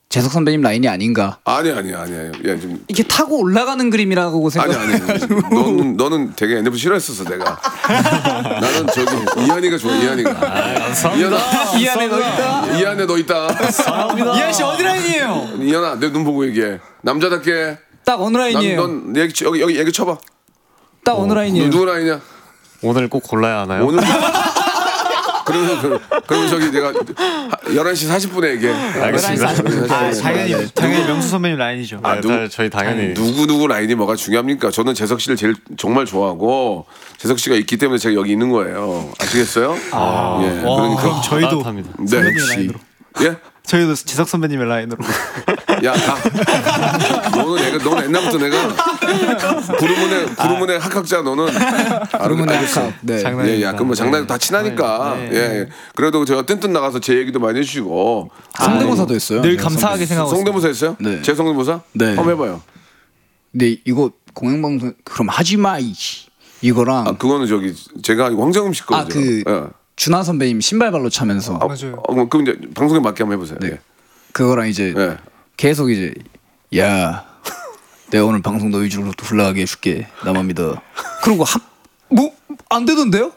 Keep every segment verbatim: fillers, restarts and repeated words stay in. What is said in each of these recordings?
재석 선배님 라인이 아닌가. 아니 아니 아니 아니. 야, 좀 이게 타고 올라가는 그림이라고 생각. 아니 아니. 너는 너는 되게 엔에프 싫어했었어 내가. 나는 저기 이한이가 좋아 이한이가. 아, 이한아. 이 안에 너 있다. 이 안에 너 있다. 이한 씨 어디 라인이에요? 이한아 내 눈 보고 얘기해. 남자답게. 딱 어느 라인이에요? 넌 여기 여기 여기 얘기 쳐봐. 딱 어느 라인이에요? 누구 라인이야? 오늘 꼭 골라야 하나요? 오늘. 그러면 그, 그럼 저기 내가 열한 시 사십 분에 얘기해. 알겠습니다. 아, 당연히 당연히 명수 선배님 라인이죠. 아, 누- 누, 저희 당연히 누구 누구 라인이 뭐가 중요합니까? 저는 재석 씨를 제일 정말 좋아하고 재석 씨가 있기 때문에 제가 여기 있는 거예요. 아시겠어요? 아, 예. 와, 그러니까 그럼 저희도 따뜻합니다. 네. 선배님 라인으로. 예? 저희도 지석 선배님의 라인으로. 야, 가. 너는 내가 너는 옛날부터 내가 구르문의 구르문의 학학자 너는 그러면 알겠어. 약간 네. 장난입니다. 예, 약간 뭐 장난 다 친하니까. 네. 예. 그래도 제가 뜬뜬 나가서 제 얘기도 많이 해주시고. 성대모사도 했어요. 늘 감사하게 생각하고 성대모사 했어요? 네. 제 성대모사? 네. 한번 해봐요. 근데 이거 공영방송 그럼 하지 마 이씨. 이거랑 아, 그거는 저기 제가 황정음 씨 거죠. 아 그 예. 준하 선배님 신발발로 차면서 아, 맞아요. 어, 그럼 이제 방송에 맞게 한번 해보세요. 네. 예. 그거랑 이제 예. 계속 이제 야 내가 오늘 방송 너 위주로 또 훌륭하게 해줄게 나만 믿어. 그리고 뭐안 되던데요?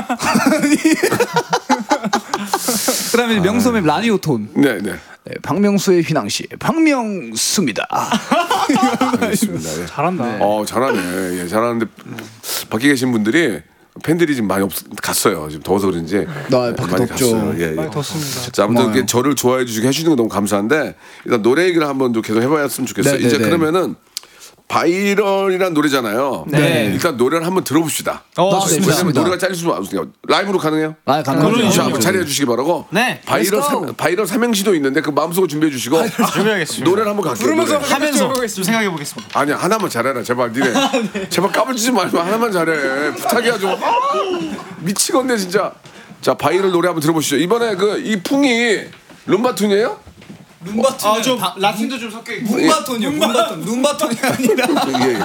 그다음에 명수 선배님 라디오 톤. 네, 네. 네, 박명수의 휘낭시 박명수입니다. 알겠습니다. 예. 잘한다. 어, 잘하네. 예, 잘하는데 밖에 계신 분들이 팬들이 지금 많이 없, 갔어요. 지금 더워서 그런지. 나 밖에 많이 덥죠. 갔어요. 예, 예. 많이 덥습니다. 자, 아무튼 고마워요. 이렇게 저를 좋아해 주시고 해주는 거 너무 감사한데 일단 노래 얘기를 한번 좀 계속 해봐야으면 좋겠어요. 네, 이제 네, 네. 그러면은 바이럴이란 노래잖아요. 네. 일단 노래를 한번 들어봅시다. 어, 아, 좋습니다. 네, 왜냐면 좋습니다. 노래가 잘릴 수 없으니까 라이브로 가능해요? 아 가능하죠. 자, 한번 자리해 주시기 바라고. 네. 바이럴 Let's go. 삼, 바이럴 삼행시도 있는데 그 마음속으로 준비해 주시고 준비하겠습니다. 노래를 한번 갈게요. 노래. 하면서 좀 생각해 보겠습니다. 아니야 하나만 잘해라 제발 니네 제발 까불지 말고 하나만 잘해 부탁이야 좀 미치겠네 진짜. 자 바이럴 노래 한번 들어보시죠. 이번에 그 이 풍이 룸바톤이에요? 룸바톤. 아, 좀 라틴도 좀 섞여 있고. 문바톤이요. 문바톤. 문바톤이 아니라. 예, 예.